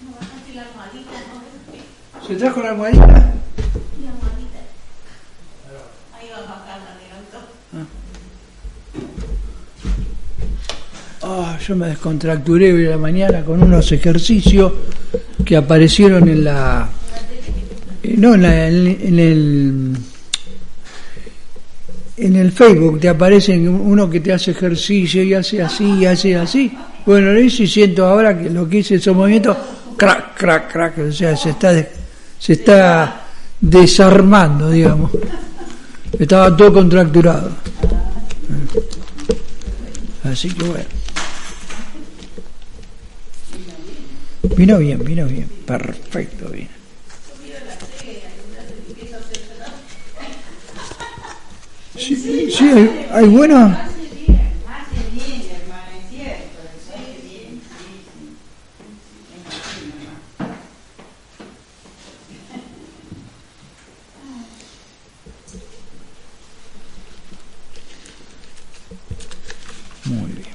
¿Se trajo la almohadita? Ahí va a bajarla del auto. Yo me descontracturé hoy a la mañana con unos ejercicios que aparecieron en la... No, en el Facebook te aparecen uno que te hace ejercicio y hace así y hace así. Bueno, lo hice y siento ahora que lo que hice esos movimientos, crack, crack, crack, o sea, se está desarmando, digamos. Estaba todo contracturado. Así que bueno. Vino bien, perfecto, bien. Sí, hay buenos. Muy bien.